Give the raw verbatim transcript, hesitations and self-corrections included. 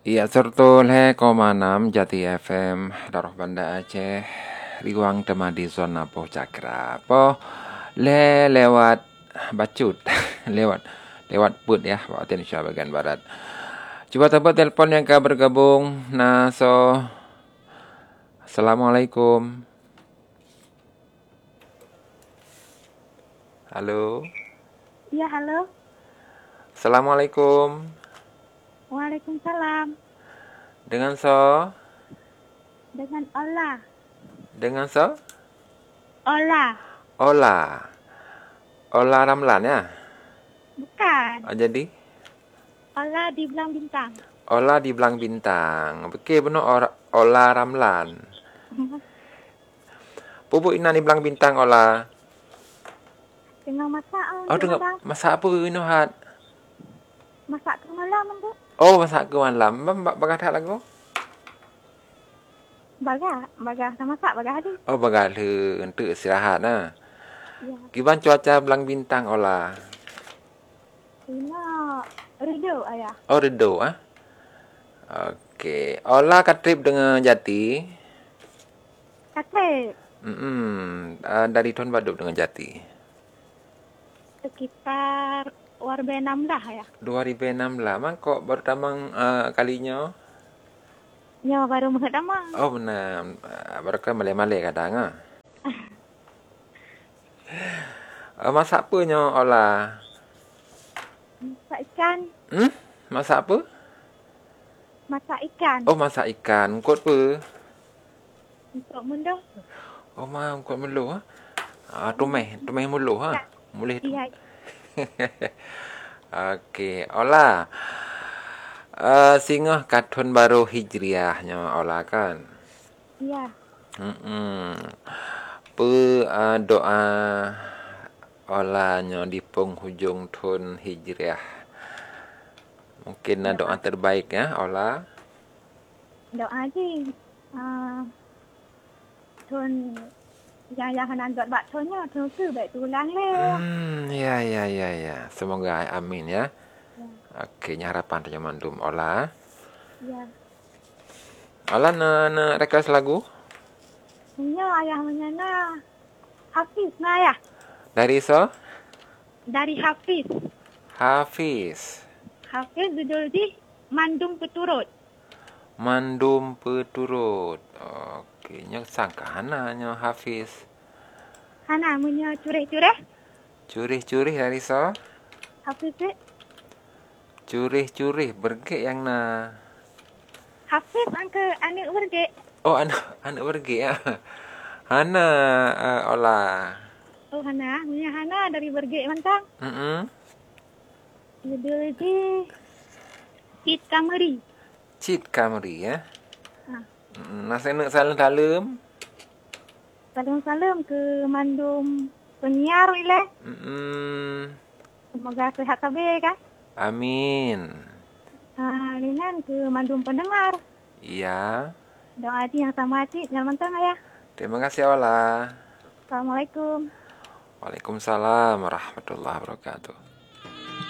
Iya, sertul he koma enam Jati F M Daroh Banda Aceh Riwang temadi zona Poh Cakra Poh le lewat bacut lewat lewat put ya waktu Indonesia bagian barat. Coba tebak telepon yang kau bergabung. Nah, so Assalamualaikum. Halo. Iya, halo. Assalamualaikum. Waalaikumsalam. Dengan so Dengan Ola. Dengan so Ola. Ola. Ola Ramlan ya. Bukan. Oh, jadi Ola di Belang Bintang. Ola di Belang Bintang. Bekir benar or- Ola Ramlan. Pupuk ina di Belang Bintang Ola. Tengah masak oh, Oh, untuk tengok malam. masak apa ino hat? Masak ke malam untuk. Oh, masak ke malam. Mbak bagah tak lagu? Baga. Baga sama masak. Baga hari. Oh, bagah le untuk istirahat nah. Ya. Gimana cuaca Belang Bintang Ola? Ini redo ayah. Oh, redo ah. Okey. Ola katrip dengan Jati. Katrik. Hmm, uh, dari Tuan Baduk dengan Jati. Sekitar warbe enam dah ya. dua ribu enam belas. Mak kok baru tamang uh, kalinya? Ya, baru menghadama. Oh, benar. Uh, baru kan malai-malai kadang ah. Uh, masak apa nyo Ola? Masak ikan. Hmm? Masak apa? Masak ikan. Oh, masak ikan. Kod apa? Untuk mundur. Oh, ma, kod melu ah. Ah, tumai, tumai mulu ha. Boleh tu. Iya. Okey, Ola. Uh, singoh katun baru hijriahnya Ola kan. Iya. Hmm. Pe uh, doa Ola nyo di penghujung tahun hijriah. Mungkin doa, doa terbaik ya Ola. Doa je. Uh, Tun yang yang hendak buat baksonya tu tu baik tulang le. Hmm, ya ya ya ya. Semoga amin ya. Ya. Okey, nya harapan tanya mandum Ola. Ya. Ola na na request lagu? Punya ayah menyana Hafiz nah ayah. Dari so? Dari Hafiz. Hafiz. Hafiz judul di Mandum Peturut. Mandum Peturut. Okey, nya sangka hana nya Hafiz. Hana punya curih-curih. Curih-curih dari so? Hafiz eh? Curih-curih bergek yang na. Hafiz angke anak berge. Oh, anak anak bergek ya. Hana uh, Ola. Oh Hana, punya Hana dari berge mantang. Mm-mm. Judul di Cit Kameri. Cit Kameri ya. Ha. Mm, nasi nak salam-salam. Salam-salam ke Mandum penyiar ile. Mm-mm. Semoga sehat kabeh kan. Amin. Ah, dengan ke Mandum pendengar. Iya. Doa hati yang sama hati, jangan mentang ayah. Terima kasih Ola. Assalamualaikum. Waalaikumsalam warahmatullahi wabarakatuh.